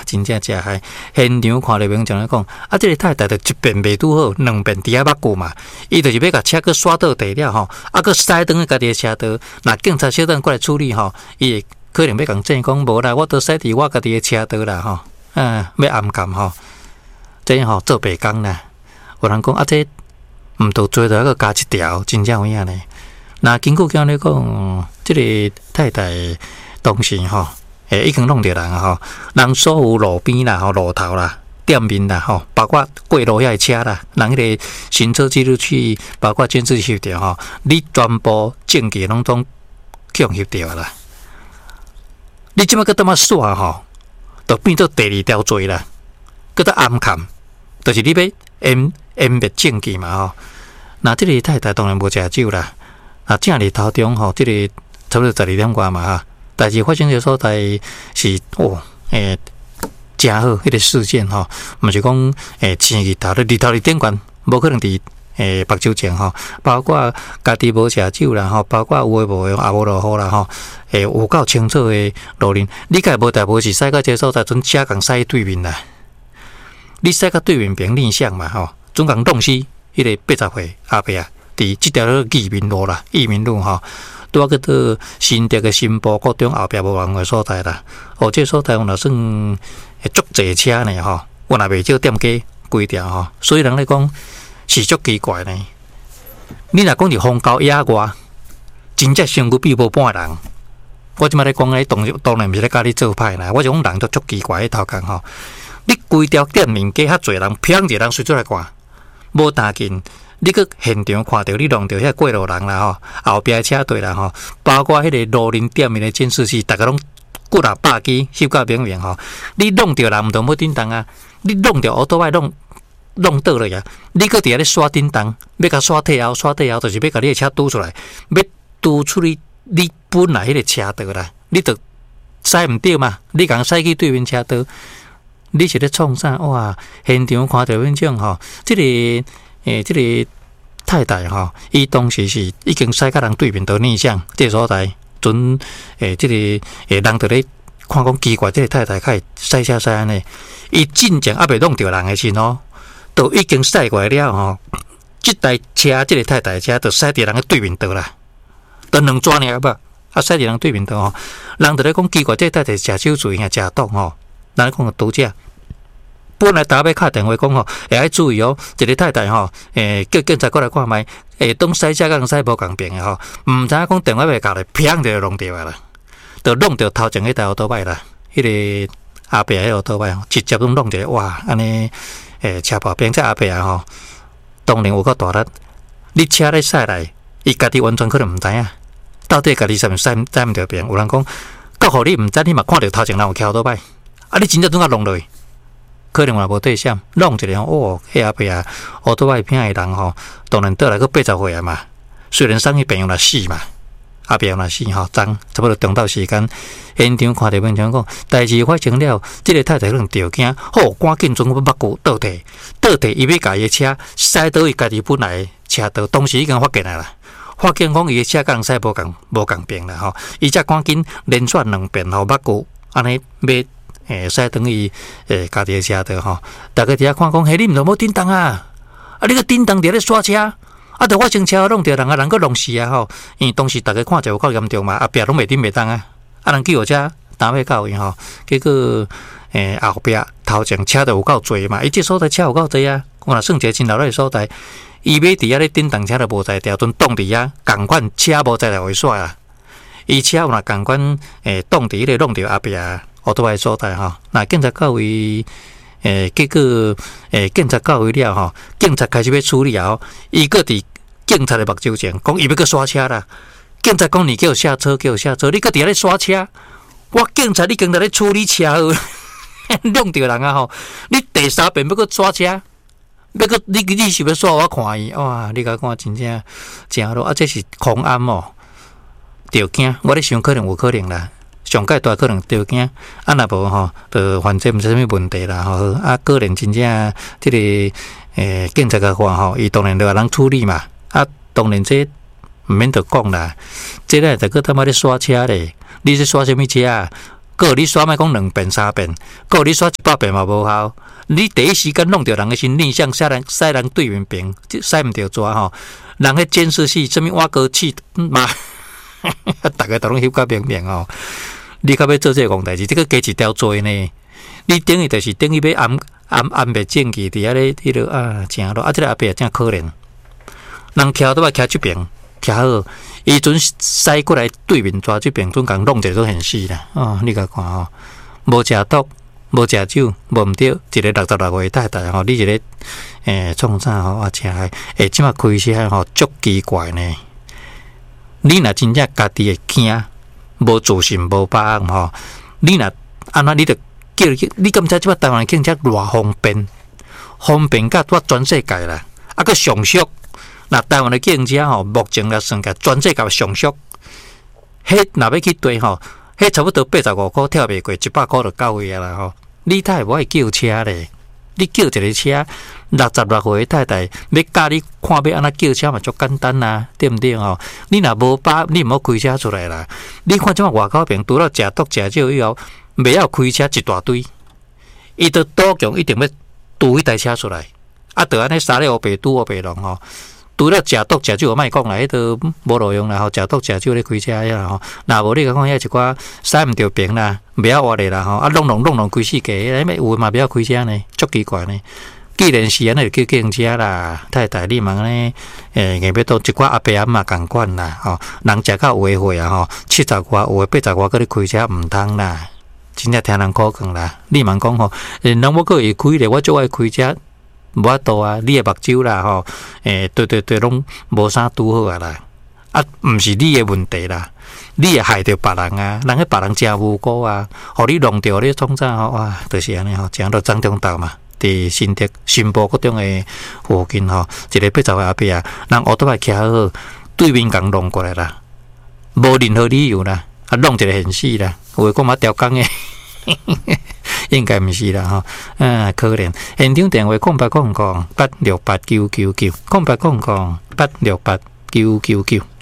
真正真害。现场看到民众来讲，啊，这个太太就一遍未拄好，两遍伫遐捌久嘛，伊就是要甲车去刷倒地了吼，啊，去驶转去家己的车道，那警察小等过来处理吼，伊会可能要共证讲无啦，我都驶伫我家己的车道啦吼，要暗禁吼，这吼做白工啦。有人讲啊，这毋都做到一个加一条，真正有影呢。那经过讲咧讲，这个太太当时吼，已经弄着人吼，人所有路边啦、吼路头啦、店面啦、吼，包括过路遐车啦，人迄个行车记录器，包括监视器条吼，你全部证据拢总强翕掉啦。你即摆搁当啊耍吼，就变做第二条罪啦，搁当暗砍，就是你要湮灭证据嘛吼。那这个太太当然无食酒啦。啊，正日头中吼，这个差不多12点外嘛哈，代志发生的所在是真好，迄个事件吼，毋是讲前日头2点关，无可能伫目睭前吼，包括家己无食酒啦吼，包括有诶无诶也无落雨啦吼，有够清楚诶路面，你家无代无是驶到这所在，阵车共驶对面啦，你驶到对面边逆向嘛吼，总共弄死迄个80岁阿伯啊。伫即条义民路啦，义民路吼，拄啊去到新竹嘅新埔国中后壁无人嘅所在啦。哦，这所在有若算足济车呢吼，我若袂少店家规条吼，所以人咧讲是足奇怪呢。你若讲是荒郊野外，真正身躯比无半人。我即摆咧讲咧，当然毋是咧甲你做歹啦。我就讲人都足奇怪迄头壳吼，你规条店面计遐侪人，偏一个人随出来看，无打紧。你去现场看到你弄到遐过路人啦吼，后壁车队啦吼，包括迄个路林店面的监视器，大家拢几啊百支翕到明明吼。你弄到人毋同要叮当啊，你弄到奥多摆弄倒了呀，你搁伫遐咧刷叮当，要甲刷退后，就是要甲你的车拄出来，要拄出你本来迄个车道啦，你着驶毋对嘛，你共驶去对面车道，你是咧创啥？哇！现场看到迄种吼，这个太太吼，伊当时是已经驶到人对面道逆向，这所在准这个人就咧看讲奇怪，这个太太开驶车驶安尼，伊进前还袂弄着人的时吼，都已经驶过来了吼。这台车，这个太太车，就驶伫人的对面道啦，都两转尔吧，啊驶伫人对面道吼，人就咧讲奇怪，这个太太食酒醉还食毒吼，人讲毒驾。本来大家要敲电话讲吼，会爱注意哦。一个太太吼，叫警察过来看卖，当驶车甲驶无共边的吼，毋知影讲电话袂夹咧，砰就弄着啊啦，就弄着头前迄台奥多摆啦，迄个阿伯迄奥多摆直接拢弄着，哇，安尼车旁边这阿伯啊吼，当然有够大力，你车咧驶来，伊家己完全可能毋知影，到底家己是毋驶毋着边？有人讲，到互你毋知，你嘛看着头前人有徛奥多摆，啊，你真正怎啊弄落去？可能也无对象，弄一个哦，迄阿伯啊，奥多摆片的人吼，当然倒来个80岁啊嘛。虽然送去病院来死嘛，阿伯来死吼，差不多中昼时间，现场看到民众讲，代志发生了，这个太太可能着惊，好赶紧从我目睭倒退，伊要家己的车驶到伊家己本来的车道，当时已经发现啦。发现讲伊的车甲人驶无共边啦吼，伊才赶紧连续2遍吼，目睭安尼要。驶等于家己的车道吼，大家伫遐看讲，嘿，你毋着要叮当啊！啊，你个叮当伫咧刷车，啊，着发生车弄着人啊，人个弄死啊吼！因为当时大家看者有够严重嘛，后壁拢袂顶袂当啊，啊，人救护车打尾到伊吼，结果后壁头前车就有够多嘛，伊这所在车有够多啊，我若算一个真老的所在，伊要伫遐咧叮当车就无在调，阵挡伫遐，共款车无在来回煞啊，伊车有若共款挡伫迄个弄着后壁。奥多摆所在吼，那警察到位，结果警察到位了吼，警察开始要处理后，伊个伫警察的目睭前讲伊要去刷车啦。警察讲你叫我下车，你个伫咧刷车，我警察你警察咧处理车，弄着人啊吼，你第3遍要去刷车，要去你是要刷我看伊，哇！你甲看真正真咯，啊，这是狂案哦，着惊，我咧想可能有可能啦。上界大可能着惊，啊若无吼，就反正毋是啥物问题啦吼。啊，个人真正即个警察甲看吼，伊当然着人处理嘛。啊，当然这毋免着讲啦。这咧就个他妈咧刷车咧，你是刷啥物车啊？个你刷莫讲2遍3遍，个你刷1 百遍嘛无效。你第一时间弄着人的心逆向驶人对面边，驶唔着抓吼。人迄监视器、什么挖沟器嘛，大家都拢翕甲明明哦。你较要做这个戆代志，这个加一条做呢？你等于就是等于要安排证据伫遐咧，迄个正咯，这个后壁真可怜。人徛都要徛这边，徛好，伊阵驶过来对面抓这边，阵共弄者都很死啦。哦，你甲看哦，无食毒。无食酒，无毋对，一个66岁太太吼，你一个创啥吼？我请即马开车吼，足奇怪呢。你若真正家己会惊，无自信，无把握吼，你若安怎你着叫你感觉即马台湾警察偌方便，方便甲我全世界啦，个上俗。那台湾的警察吼，目前来算甲全世界上俗，迄若要去对吼。迄差不多85块跳袂过100块就到位啊啦吼！你太无爱叫车咧，你叫一个车，66岁的太太要教你看要安怎叫车嘛，足简单啊，对毋对吼？你若无把，你毋好开车出来啦。你看即马外口边除了食毒食酒以后，袂晓开车一大堆，伊都倒强一定要拄迄台车出来，就安尼三咧乌白拄乌白弄吼。除了食毒食酒，莫讲啦，迄都无路用啦吼。食毒食酒咧开车呀吼，若无你讲遐一寡驶毋着边啦，袂晓活咧啦吼。弄开死家，有嘛袂晓开车呢？足奇怪呢。既然是安尼，就叫警车啦。太太，你问呢？硬要到一寡阿伯阿嬷共款啦吼。人食到有诶岁啊吼，70外有诶80外，搁咧开车毋通啦。真正听人苦讲啦。你问讲吼，人我搁会开咧，我足爱开车。无法度啊！你诶目睭啦吼，对，拢无啥拄好啊啦。毋是你诶问题啦，你会害着别人啊，人迄别人真无辜啊，互你弄着你创啥吼哇，就是安尼吼，这样都张中道嘛。伫新埔嗰种诶附近吼，一个80岁阿伯啊，人乌都来徛好，对面共弄过来啦，无任何理由啦，弄一个现死啦，有诶讲嘛调工诶。应该毋是啦吼，可怜。现场电话0800868999，0800868999。